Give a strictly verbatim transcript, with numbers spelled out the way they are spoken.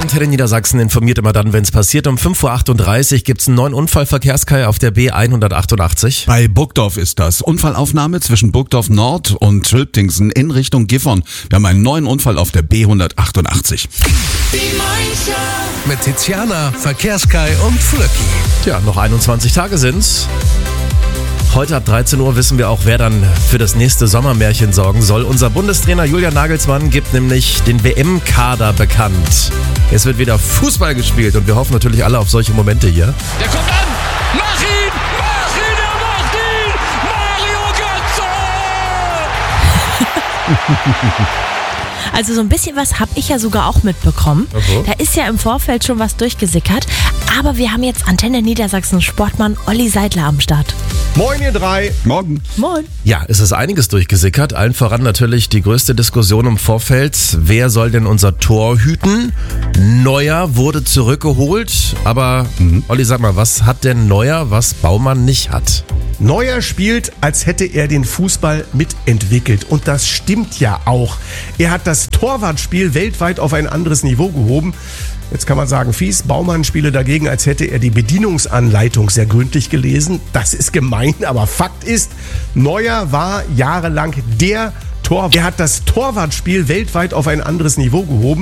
Antenne Niedersachsen informiert immer dann, wenn es passiert. Um fünf Uhr achtunddreißig gibt es einen neuen Unfall, Verkehrskai auf der B hundertachtundachtzig. Bei Burgdorf ist das. Unfallaufnahme zwischen Burgdorf Nord und Schülptingsen in Richtung Gifhorn. Wir haben einen neuen Unfall auf der B hundertachtundachtzig. Mit Tiziana, Verkehrskai und Flöcki. Tja, noch einundzwanzig Tage sind's. Heute ab dreizehn Uhr wissen wir auch, wer dann für das nächste Sommermärchen sorgen soll. Unser Bundestrainer Julian Nagelsmann gibt nämlich den W M-Kader bekannt. Es wird wieder Fußball gespielt und wir hoffen natürlich alle auf solche Momente hier. Der kommt an! Mach ihn! Mach ihn! Er macht ihn! Mario Götze! Also so ein bisschen was habe ich ja sogar auch mitbekommen. Okay. Da ist ja im Vorfeld schon was durchgesickert. Aber wir haben jetzt Antenne Niedersachsen Sportmann Olli Seidler am Start. Moin ihr drei. Morgen. Moin. Ja, es ist einiges durchgesickert. Allen voran natürlich die größte Diskussion im Vorfeld. Wer soll denn unser Tor hüten? Neuer wurde zurückgeholt. Aber mhm. Olli, sag mal, was hat denn Neuer, was Baumann nicht hat? Neuer spielt, als hätte er den Fußball mitentwickelt. Und das stimmt ja auch. Er hat das Torwartspiel weltweit auf ein anderes Niveau gehoben. Jetzt kann man sagen, fies. Baumann spiele dagegen, als hätte er die Bedienungsanleitung sehr gründlich gelesen. Das ist gemein, aber Fakt ist, Neuer war jahrelang der Torwart. Er hat das Torwartspiel weltweit auf ein anderes Niveau gehoben.